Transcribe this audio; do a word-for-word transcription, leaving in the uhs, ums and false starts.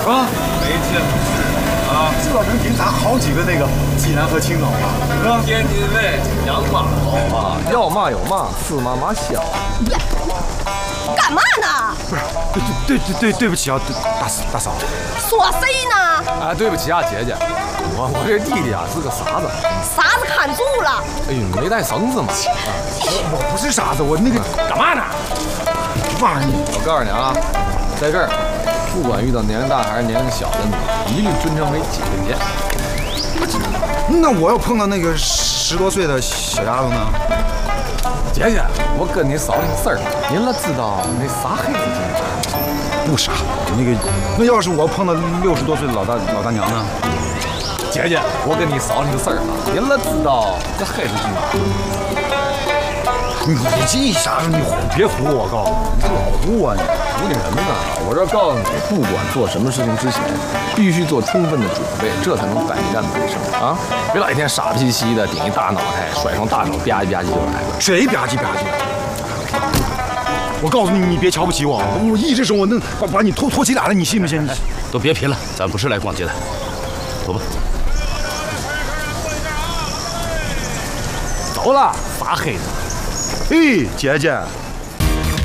啊，没见过世啊，这能顶咱好几个那个济南和青岛吧？是吧？天津卫养马好啊， 要嘛有嘛，驷马马小。 干嘛呢？ 不是，对对对对对不起啊，大大嫂。 说谁呢？ 啊，对不起啊，姐姐，我我这弟弟啊是个傻子。 傻子看住了。 哎呦，你没带绳子吗？ 我不是傻子，我那个干嘛呢？骂你！ 我告诉你啊，在这儿，不管遇到年龄大还是年龄小的你，一律尊称为姐姐。 那我要碰到那个十多岁的小丫头呢？ 姐姐，我跟你嫂子事儿，您了知道那啥黑子精不傻，那个那要是我碰到六十多岁的老大老大娘呢？ 姐姐，我跟你嫂子个事儿啊，您了知道这黑子精你这下子你别唬我，我告诉你，你老唬我你。 唬你什么呢？我这告诉你，不管做什么事情之前，必须做充分的准备，这才能敢干本胜啊！别老一天傻兮兮的，顶一大脑袋，甩双大手，吧唧吧唧就来了。 谁吧唧吧唧？我告诉你，你别瞧不起我，我一只手我能把把你拖拖起来了，你信不信？ 都别贫了，咱不是来逛街的，走吧。 走了，傻黑子。 哎，姐姐。